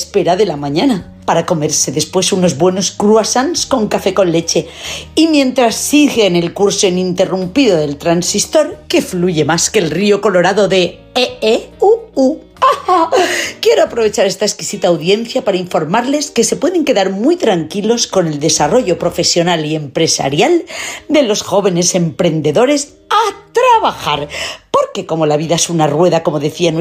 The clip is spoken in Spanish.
espera de la mañana, para comerse después unos buenos croissants con café con leche. Y mientras sigue en el curso ininterrumpido del transistor, que fluye más que el río Colorado de quiero aprovechar esta exquisita audiencia para informarles que se pueden quedar muy tranquilos con el desarrollo profesional y empresarial de los jóvenes emprendedores a trabajar. Porque como la vida es una rueda, como decía